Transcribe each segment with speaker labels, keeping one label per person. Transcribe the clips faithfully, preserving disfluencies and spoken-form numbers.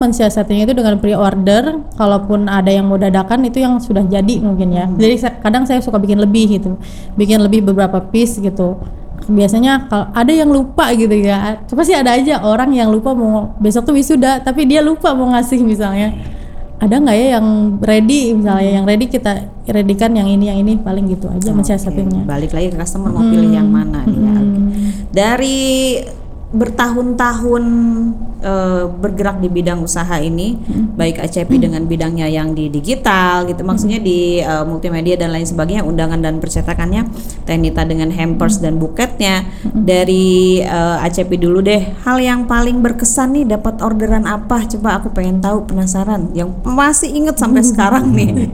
Speaker 1: mensiasatinya itu dengan pre-order, kalaupun ada yang mau dadakan itu yang sudah jadi mungkin ya. Hmm. Jadi kadang saya suka bikin lebih gitu, bikin lebih beberapa piece gitu. Biasanya kalau ada yang lupa gitu ya, pasti ada aja orang yang lupa mau besok tuh wisuda, tapi dia lupa mau ngasih misalnya. Ada nggak ya yang ready misalnya, hmm. yang ready kita readykan yang ini yang ini paling gitu aja okay. mensiasatinya.
Speaker 2: Balik lagi ke customer mau hmm. pilih yang mana hmm. ya. Okay. Dari bertahun-tahun uh, bergerak di bidang usaha ini, hmm. baik A C P hmm. dengan bidangnya yang di digital gitu, maksudnya di uh, multimedia dan lain sebagainya, undangan dan percetakannya, Tenita dengan hampers hmm. dan buketnya. hmm. Dari uh, A C P dulu deh, hal yang paling berkesan nih, dapat orderan apa? Coba aku pengen tahu, penasaran, yang masih inget sampai sekarang nih.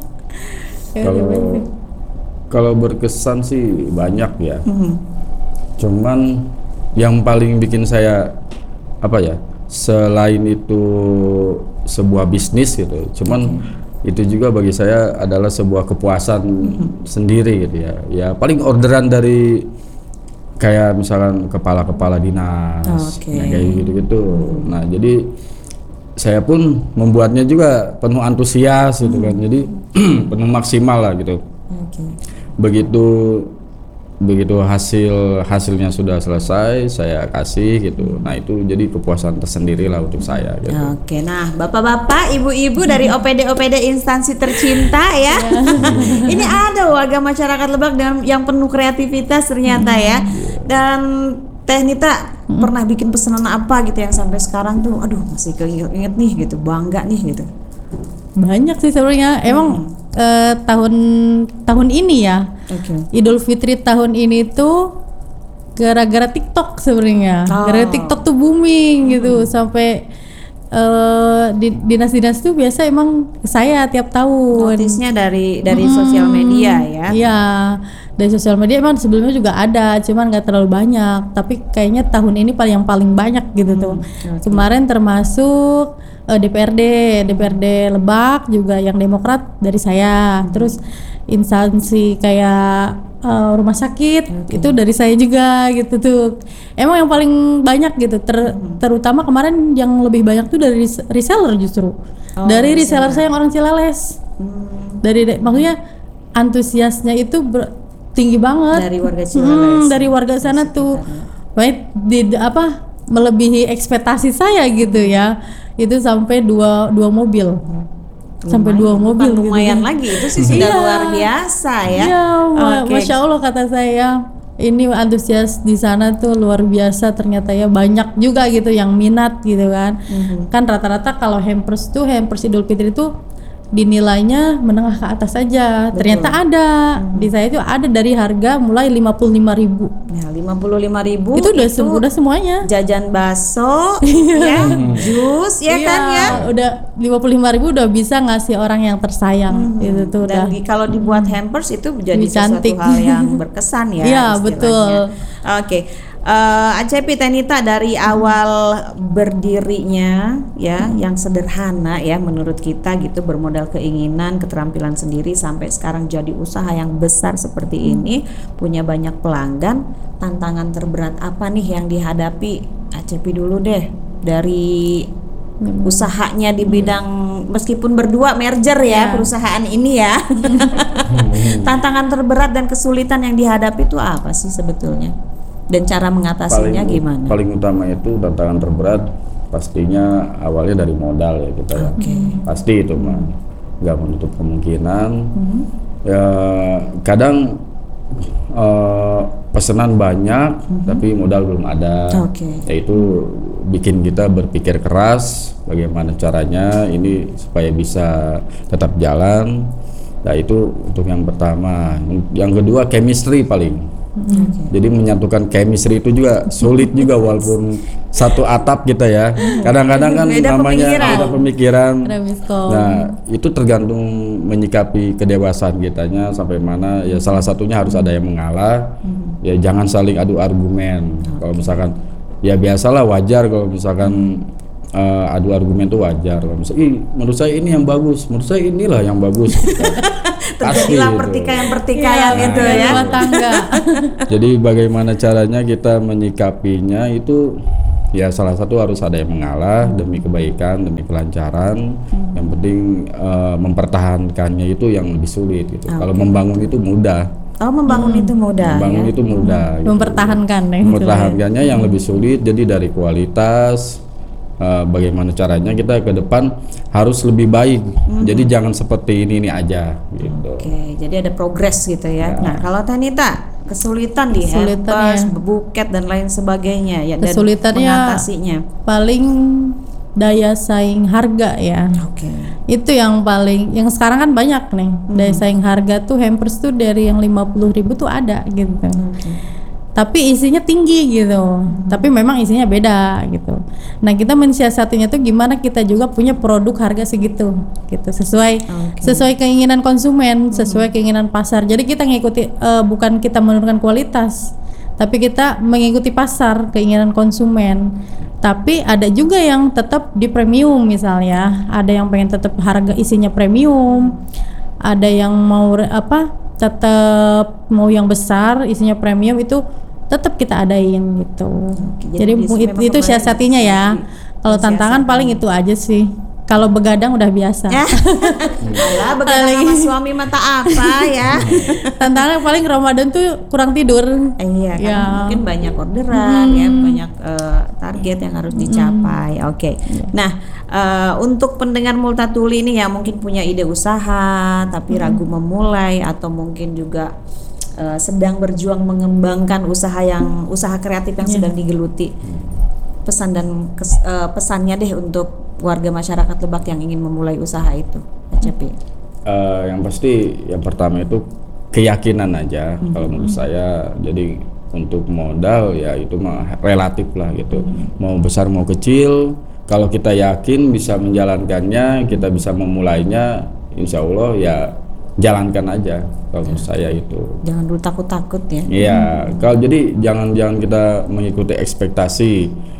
Speaker 3: Kalau kalau berkesan sih banyak ya, hmm. cuman yang paling bikin saya apa ya, selain itu sebuah bisnis gitu, cuman okay. itu juga bagi saya adalah sebuah kepuasan mm-hmm. sendiri gitu ya. Ya paling orderan dari kayak misalkan kepala-kepala dinas, okay. nah, kayak gitu-gitu. Mm-hmm. Nah jadi saya pun membuatnya juga penuh antusias gitu kan, jadi penuh maksimal lah gitu. Okay. Begitu begitu hasil hasilnya sudah selesai saya kasih gitu, nah itu jadi kepuasan tersendiri lah untuk saya gitu.
Speaker 2: Oke, nah bapak-bapak, ibu-ibu dari O P D O P D instansi tercinta ya, ini ada warga masyarakat Lebak dengan yang penuh kreativitas ternyata ya. Dan Teh Nita hmm. pernah bikin pesanan apa gitu yang sampai sekarang tuh, aduh masih keinget nih gitu, bangga nih gitu.
Speaker 1: Banyak sih sebenarnya, emang hmm. eh, tahun tahun ini ya, okay. Idul Fitri tahun ini tuh gara-gara TikTok sebenarnya, oh. gara-gara TikTok tuh booming hmm. gitu, sampai uh, di, dinas-dinas tuh biasa emang saya tiap tahun.
Speaker 2: Notisnya dari dari hmm, sosial media ya?
Speaker 1: Iya, dari sosial media emang sebelumnya juga ada, cuman nggak terlalu banyak. Tapi kayaknya tahun ini paling yang paling banyak gitu hmm, tuh. Okay. Kemarin termasuk D P R D, D P R D Lebak juga yang Demokrat dari saya, hmm. terus instansi kayak uh, rumah sakit okay. itu dari saya juga gitu tuh. Emang yang paling banyak gitu, ter, hmm. terutama kemarin yang lebih banyak tuh dari reseller justru, oh, dari reseller saya yang orang Cileles, hmm. dari maksudnya antusiasnya itu ber, tinggi banget
Speaker 2: dari warga Cileles,
Speaker 1: hmm, dari warga sana tuh, baik di apa melebihi ekspektasi saya gitu ya. Itu sampai dua dua mobil, lumayan, sampai dua mobil.
Speaker 2: Lumayan
Speaker 1: gitu.
Speaker 2: Lagi itu sih sudah iya, luar biasa ya.
Speaker 1: Iya,
Speaker 2: okay.
Speaker 1: Masya Allah kata saya, ini antusias di sana tuh luar biasa ternyata ya, banyak juga gitu yang minat gitu kan. Mm-hmm. Kan rata-rata kalau hampers tuh hampers Idul Fitri tuh dinilainya menengah ke atas saja. Betul. Ternyata ada hmm. di saya itu ada dari harga mulai lima puluh lima ribu.
Speaker 2: Ya, lima puluh lima ribu
Speaker 1: itu udah itu udah semuanya.
Speaker 2: Jajan bakso, ya, jus, ya kan ya.
Speaker 1: Udah lima puluh lima ribu udah bisa ngasih orang yang tersayang. Hmm. Itu tuh
Speaker 2: dan
Speaker 1: udah.
Speaker 2: Kalau dibuat hampers itu jadi
Speaker 1: cantik.
Speaker 2: Sesuatu hal yang berkesan ya.
Speaker 1: Iya, betul.
Speaker 2: Oke. Okay. Uh, A C P Tenita dari awal berdirinya ya yang sederhana ya menurut kita gitu, bermodal keinginan, keterampilan sendiri sampai sekarang jadi usaha yang besar seperti ini, punya banyak pelanggan. Tantangan terberat apa nih yang dihadapi A C P dulu deh dari usahanya di bidang, meskipun berdua merger ya, ya. Perusahaan ini ya. Tantangan terberat dan kesulitan yang dihadapi itu apa sih sebetulnya? Dan cara mengatasinya paling, gimana?
Speaker 3: Paling utama itu tantangan terberat pastinya awalnya dari modal ya kita ya. Okay. Pasti itu mah nggak menutup kemungkinan. Mm-hmm. Ya kadang uh, pesanan banyak mm-hmm. tapi modal belum ada. Okay. Ya itu bikin kita berpikir keras bagaimana caranya ini supaya bisa tetap jalan. Nah itu untuk yang pertama. Yang kedua chemistry paling. Okay. Jadi menyatukan chemistry itu juga sulit juga walaupun satu atap kita ya. Kadang-kadang kan beda namanya pemikiran. Beda pemikiran. Nah, itu tergantung menyikapi kedewasaan kitanya sampai mana. Ya salah satunya harus ada yang mengalah. Hmm. Ya jangan saling adu argumen. Okay. Kalau misalkan ya biasalah wajar kalau misalkan uh, adu argumen itu wajar. Kalau misalkan menurut saya ini yang bagus, menurut saya inilah yang bagus.
Speaker 2: Terjadilah pertikaian-pertikaian ya, itu ya.
Speaker 1: Tangga.
Speaker 3: Jadi bagaimana caranya kita menyikapinya itu ya salah satu harus ada yang mengalah demi kebaikan, demi kelancaran. Hmm. Yang penting uh, mempertahankannya itu yang lebih sulit gitu. Okay. Kalau membangun itu mudah.
Speaker 2: Oh, membangun hmm. itu mudah.
Speaker 3: Membangun
Speaker 2: ya?
Speaker 3: itu mudah. Hmm.
Speaker 1: Gitu. Mempertahankan. Ya,
Speaker 3: mempertahankannya yang lebih sulit. Jadi dari kualitas, uh, bagaimana caranya kita ke depan harus lebih baik. Hmm. Jadi jangan seperti ini ini aja. Gitu.
Speaker 2: Oke, okay, jadi ada progres gitu ya. ya. Nah, kalau Tanita kesulitan di hampers, buket dan lain sebagainya ya,
Speaker 1: kesulitannya
Speaker 2: dan mengatasinya
Speaker 1: paling daya saing harga ya.
Speaker 2: Oke. Okay.
Speaker 1: Itu yang paling, yang sekarang kan banyak nih hmm. daya saing harga tuh hampers tuh dari yang lima puluh ribu tuh ada gitu. Okay. Tapi isinya tinggi gitu. Hmm. Tapi memang isinya beda gitu. Nah, kita mensiasatinya tuh gimana kita juga punya produk harga segitu gitu, sesuai okay. sesuai keinginan konsumen, sesuai hmm. keinginan pasar. Jadi kita ngikuti uh, bukan kita menurunkan kualitas, tapi kita mengikuti pasar, keinginan konsumen. Tapi ada juga yang tetap di premium misalnya, ada yang pengen tetap harga isinya premium, ada yang mau apa tetap mau yang besar isinya premium, itu tetap kita adain gitu. Oke, jadi jadi itu, itu siasatinya ya. Kalau tantangan paling itu aja sih. Kalau begadang udah biasa.
Speaker 2: Alah, begadang sama suami mata apa ya?
Speaker 1: Tantangan paling Ramadan tuh kurang tidur.
Speaker 2: Eh, iya, ya. Kan mungkin banyak orderan hmm. ya, banyak uh, target yang harus dicapai. Hmm. Oke. Okay. Yeah. Nah, uh, untuk pendengar Multatuli ini yang mungkin punya ide usaha tapi hmm. ragu memulai, atau mungkin juga Uh, sedang berjuang mengembangkan usaha yang usaha kreatif yang yeah. sedang digeluti, pesan dan kes, uh, pesannya deh untuk warga masyarakat Lebak yang ingin memulai usaha itu, A C P.
Speaker 3: Uh, yang pasti yang pertama itu keyakinan aja mm-hmm. kalau menurut saya. Jadi untuk modal ya itu mah relatif lah gitu, mm-hmm. mau besar mau kecil, kalau kita yakin bisa menjalankannya, kita bisa memulainya, insya Allah ya jalankan aja. Kalau menurut saya itu
Speaker 2: jangan dulu takut-takut ya.
Speaker 3: Iya, hmm. kalau jadi jangan jangan kita mengikuti ekspektasi.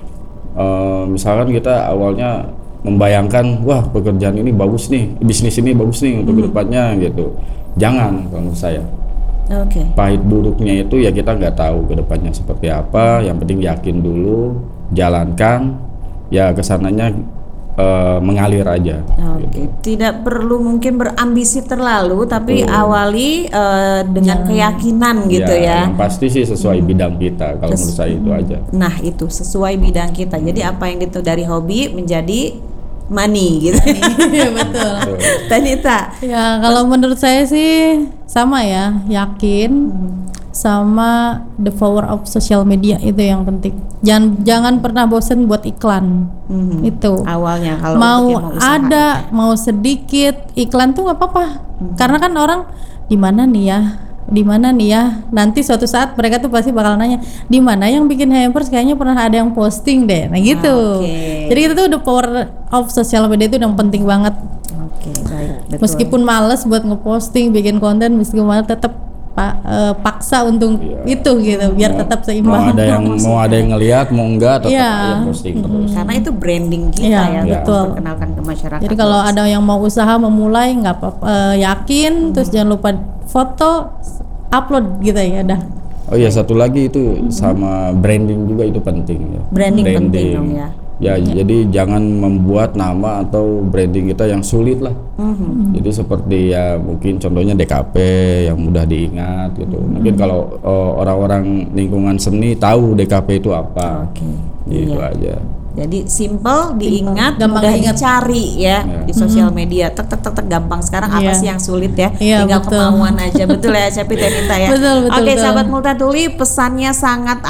Speaker 3: Uh, misalkan kita awalnya membayangkan, wah pekerjaan ini bagus nih, bisnis ini bagus nih untuk hmm. kedepannya gitu. Jangan, kalau menurut saya.
Speaker 2: Oke. Okay. Pahit
Speaker 3: buruknya itu ya kita nggak tahu kedepannya seperti apa. Yang penting yakin dulu, jalankan. Ya kesananya Uh, mengalir aja.
Speaker 2: Oke, okay. gitu. Tidak perlu mungkin berambisi terlalu, tapi Betul. awali uh, dengan ya. keyakinan gitu ya.
Speaker 3: Yang pasti sih sesuai hmm. bidang kita. Kalau Kes- menurut saya itu aja.
Speaker 2: Nah itu sesuai bidang kita. Jadi apa yang itu dari hobi menjadi money gitu.
Speaker 1: Iya betul.
Speaker 2: Tanita.
Speaker 1: Ya kalau menurut saya sih sama ya, yakin. Hmm. Sama the power of social media itu yang penting. Jangan jangan pernah bosen buat iklan. Mm-hmm. Itu
Speaker 2: awalnya kalau
Speaker 1: mau,
Speaker 2: mau
Speaker 1: ada usaha. Mau sedikit iklan tuh nggak apa-apa. Mm-hmm. Karena kan orang di mana nih ya, di mana nih ya. Nanti suatu saat mereka tuh pasti bakal nanya di mana yang bikin hampers, kayaknya pernah ada yang posting deh. Nah gitu. Okay. Jadi itu tuh the power of social media itu yang penting banget.
Speaker 2: Oke, okay, baik. Betul.
Speaker 1: Meskipun males buat ngeposting, bikin konten, meskipun males tetap Pa, uh, paksa untuk iya. itu gitu biar mau, tetap seimbang.
Speaker 3: Mau ada yang mau ada yang ngelihat mau enggak tetap
Speaker 1: iya.
Speaker 3: aja posting terus.
Speaker 2: Hmm. Karena itu branding kita
Speaker 1: iya,
Speaker 2: ya,
Speaker 1: betul.
Speaker 2: untuk perkenalkan ke masyarakat.
Speaker 1: Jadi kalau ada yang mau usaha memulai nggak apa-apa, uh, yakin hmm. terus jangan lupa foto upload gitu ya dah.
Speaker 3: Oh iya, satu lagi itu sama branding juga itu penting ya.
Speaker 2: Branding, branding. penting dong ya.
Speaker 3: Ya, ya, jadi jangan membuat nama atau branding kita yang sulit lah. Mm-hmm. Jadi seperti ya mungkin contohnya D K P yang mudah diingat gitu. Mm-hmm. Mungkin kalau uh, orang-orang lingkungan seni tahu D K P itu apa. Oke. Okay. Gitu iya. aja.
Speaker 2: Jadi simple, diingat,
Speaker 1: gampang
Speaker 2: mudah
Speaker 1: diingat.
Speaker 2: dicari ya, ya di sosial media. Tek tek tek tek gampang. Sekarang yeah. apa sih yang sulit ya? Yeah, tinggal betul. kemauan aja. Betul ya, A C P Tanita ya.
Speaker 1: Betul, betul,
Speaker 2: Oke,
Speaker 1: betul.
Speaker 2: sahabat Multatuli, pesannya sangat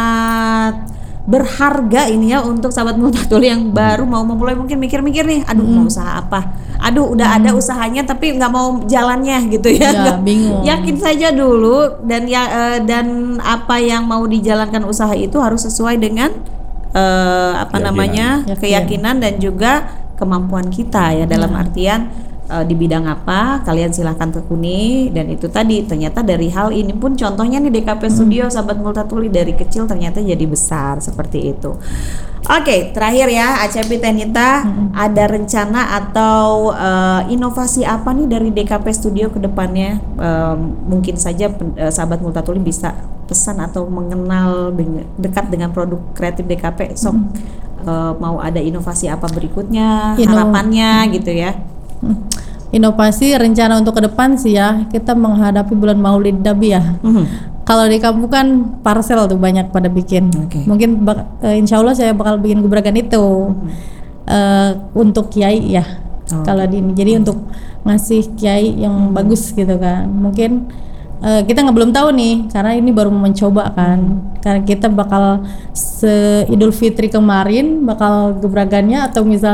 Speaker 2: amat berharga ini ya untuk sahabat Multatuli yang baru mau memulai, mungkin mikir-mikir nih, aduh hmm. mau usaha apa? Aduh udah hmm. ada usahanya tapi nggak mau jalannya gitu ya,
Speaker 1: ya bingung.
Speaker 2: Yakin saja dulu dan ya uh, dan apa yang mau dijalankan usaha itu harus sesuai dengan uh, apa keyakinan. namanya Yakin. keyakinan dan juga kemampuan kita ya, dalam hmm. artian Uh, di bidang apa kalian silahkan tekuni. Dan itu tadi ternyata dari hal ini pun contohnya nih D K P Studio, hmm. sahabat Multatuli, dari kecil ternyata jadi besar seperti itu. Oke, okay, terakhir ya A C P Tanita, hmm. ada rencana atau uh, inovasi apa nih dari D K P Studio ke depannya? Uh, mungkin saja uh, sahabat Multatuli bisa pesan atau mengenal dengan, dekat dengan produk kreatif D K P, sok hmm. uh, mau ada inovasi apa berikutnya, Ino- harapannya hmm. gitu ya.
Speaker 1: Hmm. Inovasi rencana untuk ke depan sih ya, kita menghadapi bulan Maulid Nabi ya. Hmm. Kalau di kampung kan parcel tuh banyak pada bikin. Okay. Mungkin bak- uh, insya Allah saya bakal bikin gebrakan itu hmm. uh, untuk kiai ya. Oh. Kalau di ini, jadi hmm. untuk ngasih kiai yang hmm. bagus gitu kan. Mungkin uh, kita nggak belum tahu nih, karena ini baru mencoba kan. Hmm. Karena kita bakal se Idul Fitri kemarin bakal gebrakannya atau misalnya